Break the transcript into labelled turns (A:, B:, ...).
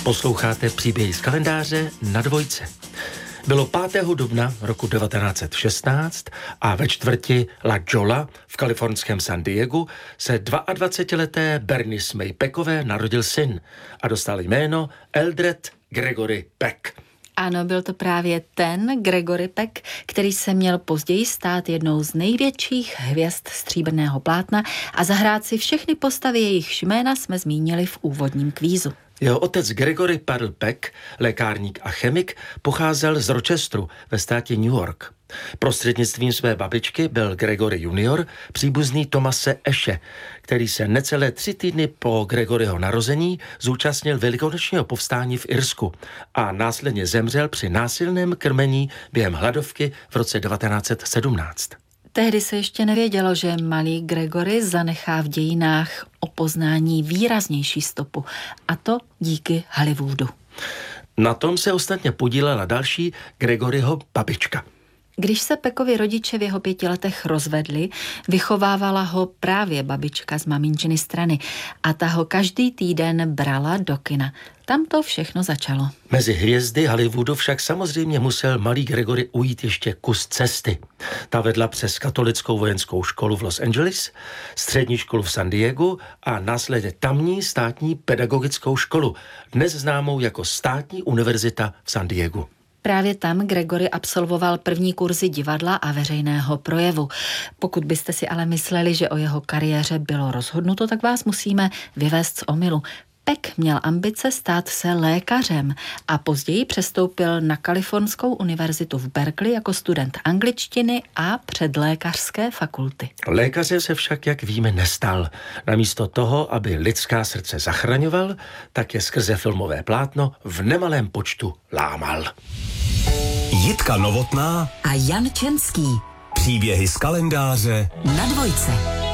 A: Posloucháte příběhy z kalendáře na Dvojce. Bylo 5. dubna roku 1916 a ve čtvrti La Jolla v kalifornském San Diegu se 22leté Bernice May Peckové narodil syn a dostal jméno Eldred Gregory Peck.
B: Ano, byl to právě ten Gregory Peck, který se měl později stát jednou z největších hvězd stříbrného plátna a zahrát si všechny postavy, jejichž jména jsme zmínili v úvodním kvízu.
A: Jeho otec Gregory Pearl Peck, lékárník a chemik, pocházel z Rochesteru ve státě New York. Prostřednictvím své babičky byl Gregory junior příbuzný Thomase Ashe, který se necelé 3 týdny po Gregoryho narození zúčastnil velikonočního povstání v Irsku a následně zemřel při násilném krmení během hladovky v roce 1917.
B: Tehdy se ještě nevědělo, že malý Gregory zanechá v dějinách o poznání výraznější stopu, a to díky Hollywoodu.
A: Na tom se ostatně podílela další Gregoryho babička.
B: Když se Peckovi rodiče v jeho 5 letech rozvedli, vychovávala ho právě babička z maminčiny strany a ta ho každý týden brala do kina. Tam to všechno začalo.
A: Mezi hvězdy Hollywoodu však samozřejmě musel malý Gregory ujít ještě kus cesty. Ta vedla přes katolickou vojenskou školu v Los Angeles, střední školu v San Diegu a následně tamní státní pedagogickou školu, dnes známou jako Státní univerzita v San Diegu.
B: Právě tam Gregory absolvoval první kurzy divadla a veřejného projevu. Pokud byste si ale mysleli, že o jeho kariéře bylo rozhodnuto, tak vás musíme vyvést z omylu. Peck měl ambice stát se lékařem a později přestoupil na Kalifornskou univerzitu v Berkeley jako student angličtiny a předlékařské fakulty.
A: Lékaře se však, jak víme, nestal. Namísto toho, aby lidská srdce zachraňoval, tak je skrze filmové plátno v nemalém počtu lámal.
C: Jitka Novotná
D: a Jan Čenský.
C: Příběhy z kalendáře
D: na Dvojce.